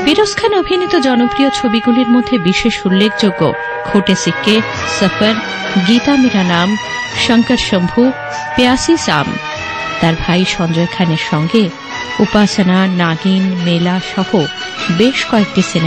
ফিরোজ খান অভিনীত জনপ্রিয় ছবিগুলির মধ্যে বিশেষ উল্লেখযোগ্য खोटे सिक्के, सफर, गीता मेरा नाम, शंकर शंभू, प्यासी साम। তার ভাই সঞ্জয় খানের সঙ্গে উপাসনা, নাগিন, মেলা সহ বেশ কয়েকটি সিনেমা